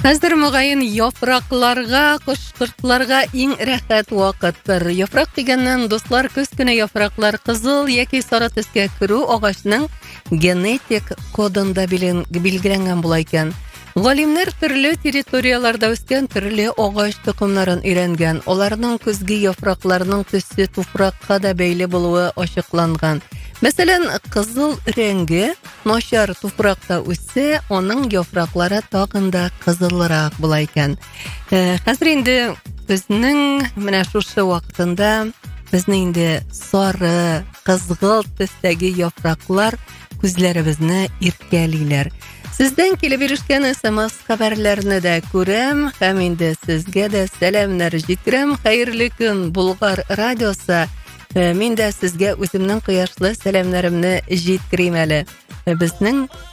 Хәзер мөгаен яфракларга, кош-кортларга иң рәхәт вакыттыр. Яфрак дигәннән, дуслар, көз көне яфраклар кызыл яки сары төскә керү агачның генетик кодында билгеләнгән була икән. Галимнәр төрле территорияларда үскән төрле агач тукымнарын өйрәнгән. Аларның көзге яфракларының төсе туфракка да бәйле булуы ачыкланган. Мәсәлән, кызыл рәңге начар туфракта үсә, аның яфраклары тагын да кызылрак була икән. Хәзер инде безнең менә шушы вакытында безне инде сары, кызгылт төстәге яфраклар күзләребезне иркәлиләр. Сездән килеп ирешкән SMS хәбәрләрне дә күрәм һәм инде сезгә дә сәламнар җиткерәм. Хәерле көн, Болгар радиосы. Мин дә сезгә үземнең кояшлы сәламнарымны җиткерим әле. Безнең